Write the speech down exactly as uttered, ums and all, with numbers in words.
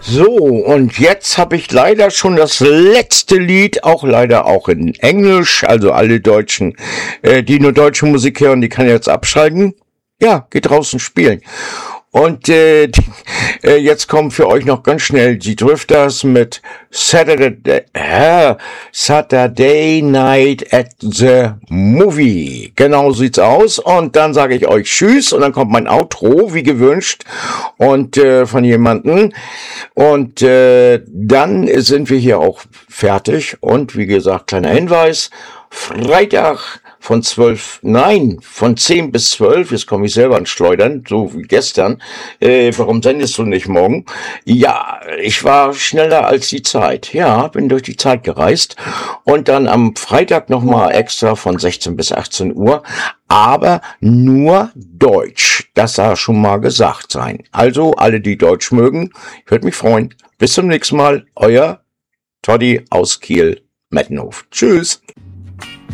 So, und jetzt habe ich leider schon das letzte Lied, auch leider auch in Englisch, also alle Deutschen, äh, die nur deutsche Musik hören, die kann jetzt abschalten. Ja, geht draußen spielen. Und äh, die, äh, jetzt kommen für euch noch ganz schnell die Drifters mit Saturday, äh, Saturday Night at the Movie. Genau sieht's aus. Und dann sage ich euch Tschüss und dann kommt mein Outro, wie gewünscht, und äh, von jemandem. Und äh, dann sind wir hier auch fertig. Und wie gesagt, kleiner Hinweis, Freitag von zwölf, nein, von zehn bis zwölf, jetzt komme ich selber ans Schleudern, so wie gestern. Äh, warum sendest du nicht morgen? Ja, ich war schneller als die Zeit. Ja, bin durch die Zeit gereist. Und dann am Freitag nochmal extra von sechzehn bis achtzehn Uhr. Aber nur Deutsch. Das soll schon mal gesagt sein. Also, alle, die Deutsch mögen, ich würde mich freuen. Bis zum nächsten Mal. Euer Toddy aus Kiel, Mettenhof. Tschüss.